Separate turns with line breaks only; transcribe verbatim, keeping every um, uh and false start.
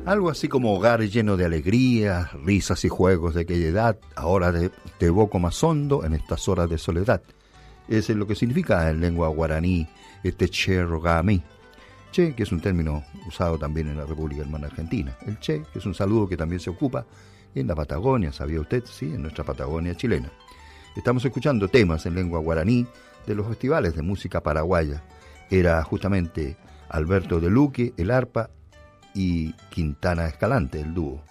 Algo así como hogar lleno de alegría, risas y juegos de aquella edad, ahora te, te evoco más hondo en estas horas de soledad. Eso es lo que significa en lengua guaraní este che rogami. Che, que es un término usado también en la República Hermana Argentina. El che, que es un saludo que también se ocupa en la Patagonia, ¿sabía usted? Sí, en nuestra Patagonia chilena. Estamos escuchando temas en lengua guaraní de los festivales de música paraguaya. Era justamente Alberto de Luque, el arpa, y Quintana Escalante, el dúo.